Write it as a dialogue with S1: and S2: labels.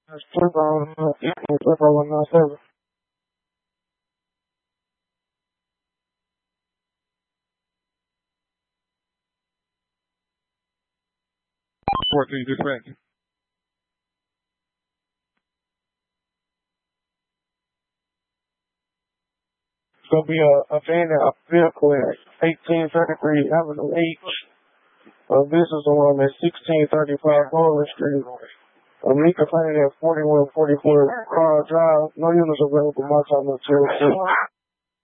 S1: That's 197.
S2: 14 dispatch.
S1: It's going to be a abandoned vehicle at 1833 Avenue H. This is the one at 1635 Bowling Street. Me complaining at 4144 Car Drive. No units available. My time is 202.